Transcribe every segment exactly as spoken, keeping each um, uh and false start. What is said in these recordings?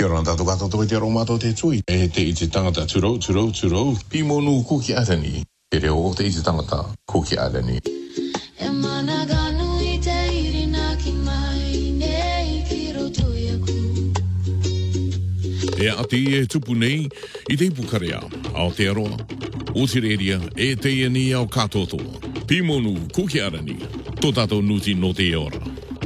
Kia ora tātou katoa toi te aromato te tui. E te i te tangata turo, turo, turo. Pimonu kuki arani. Te reo o te i te tangata kuki arani. E mana ganu i te irina ki mai nei ki roto i aku. E ati e tupu nei i te ipukarea ao te aroa. O te reria e te iani ao katotoa. Pimonu kuki arani. Tō tātou nuti no te ora.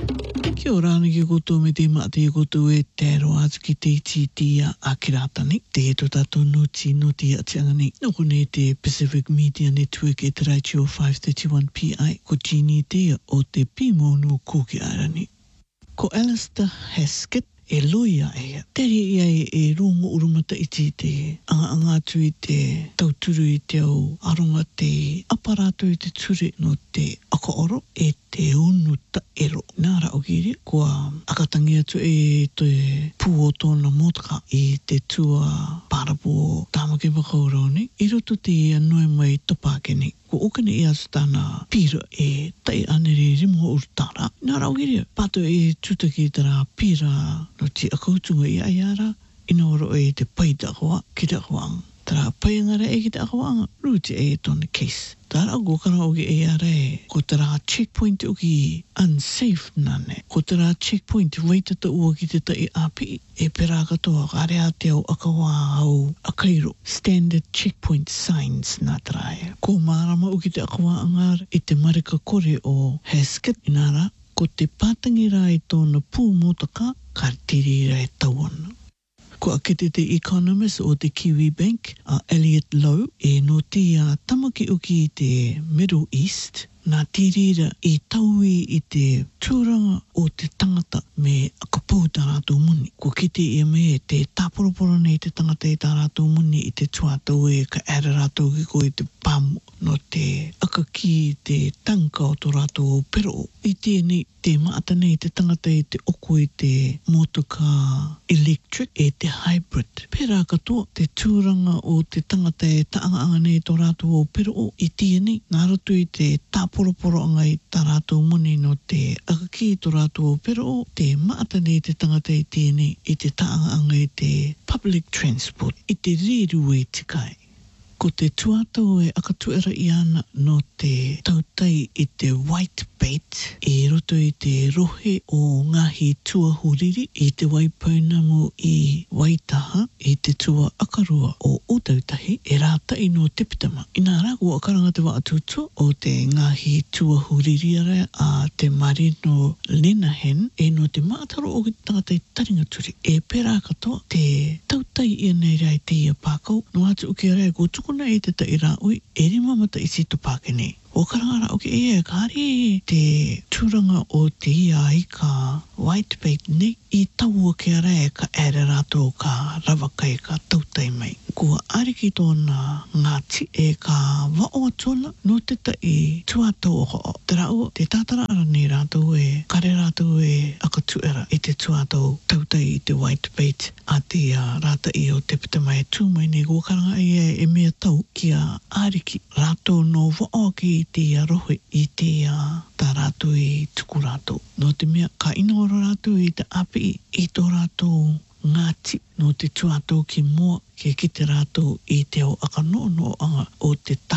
Kia ora ana ki koutou me te mate e koutou e te aroa atu ki te iti tia a kiratani. Te e tō tātou nuti no te atianga nei. Noko ne te Pacific Media Network e te Raichio five thirty-one P I. Ko Gini tia o te Pimonu kuki arani. Ko Alistair Haskett e loia ea. Teri ia e, e rongo urumata i te te anga anga atu i te tauturu i te au aronga te aparato i te ture no te akaoro e te unu ta ero. Nāra o kiri, kua akatangi atu e te pū o tōna motaka i te tua parapo o tāmake whakauroni. I roto te anoi mai topākeni. Ko okane i atu tāna pira e tai anere rimo urutara. Nāra o kiri, pato e tutaki tara pira no te akautunga i aiara, ina oro e te paita akoa, ki te akoanga. Tara paiangara e ki te akoanga, ruti e tōna case. Tara o kara o ki e ara e, ko tara checkpoint o ki unsafe nane. Ko tara checkpoint waitata ua ki te tai api, e pera katoa karea te au akawa au akairo. Standard checkpoint signs nā tara e. Ko marama o ki te akawa angara i te marika kore o Haskett, inara, ko te pātangira e tōna pū motaka, ka tirira e tauana. Ko akete te economist o te Kiwi Bank, a Elliot Lowe, e no te a tamaki uki i te Middle East, nā tirira i taui i te tūranga o te tangata me akapau tā rātou muni. Ko kite ia me te tāporoporo nei te tangata i tā rātou muni i te tuatau e ka ara rātou ki ko i te pāmu no te akaki i te tanka o tō rātou o pero. I tēnei te maata nei te tangata i te oko i te motoka electric e te hybrid. Pērā katoa te tūranga o te tangata e taanga nei tō rātou o pero i tēnei. Nā roto i te tāporoporo anga i tā rātou muni no te akaki i tō rātou o pero te maata nei te tangata i tēnei i te taanga anga i te public transport i te riru e tikai. Ko te tuatau e akatuera i ana no te tautai i te white bait e roto i te rohe o ngahi tuahuriri i te waipaunamu i Waitaha i te tua akarua o Otautahi e rāta i no Tepitama. Ina rā kua akaranga te waatutua o te ngahi tuahuriri ara a te Marino Lenahan e no te mātaro o ki tangata i Taringaturi. E pērā katoa te tautai i nei rai te ia pākau no atu uki area ko tukuna e te tai rā ui e rima mata i sito pākene. O karangara o ki e kāre te tūranga o te ia i ka white bait nei i taua ke ara e ka ere rātou ka rawakai ka tautai mai. Kua ariki tōna ngāti e ka wao atola no te tai tuatau o ho. Te rau te tātara ara nei rātou e kare rātou e akatuera i te tuatau tautai i te white bait a te uh, rāta i o te pitama e tūmai nei kua karanga i e, e mea tau ki a ariki rātou no wao ki i te arohe i te uh, tā rātou i tuku rātou. No te mea ka inooro rātou i te api i tō rātou ngāti no te tuatau ki mua ke ki te rātou i te o akanono anga o te tā